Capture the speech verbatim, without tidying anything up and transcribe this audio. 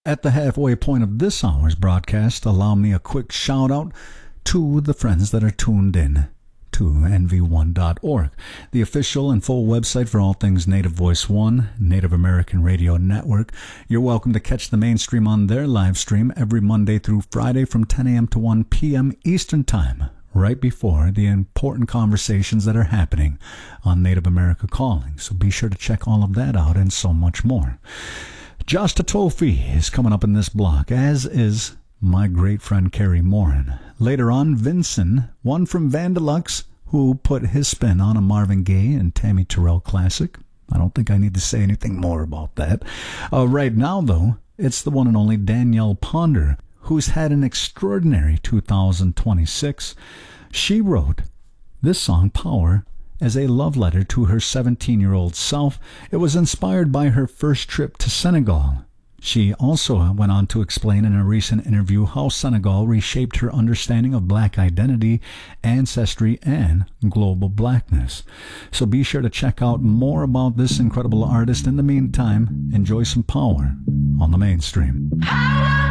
At the halfway point of this hour's broadcast, allow me a quick shout out to the friends that are tuned in to N V one dot org, the official and full website for all things Native Voice One, Native American Radio Network. You're welcome to catch the mainstream on their live stream every Monday through Friday from ten a.m. to one p.m. Eastern Time, right before the important conversations that are happening on Native America Calling. So be sure to check all of that out and so much more. Josh Tatofi is coming up in this block, as is my great friend Kerry Morin. Later on, Vincent, one from Vandalux, who put his spin on a Marvin Gaye and Tammy Terrell classic. I don't think I need to say anything more about that. Uh, right now, though, it's the one and only Danielle Ponder, who's had an extraordinary two thousand twenty-six. She wrote this song, Power, as a love letter to her seventeen-year-old self. It was inspired by her first trip to Senegal. She also went on to explain in a recent interview how Senegal reshaped her understanding of black identity, ancestry, and global blackness. So be sure to check out more about this incredible artist. In the meantime, enjoy some Power on the mainstream. Power!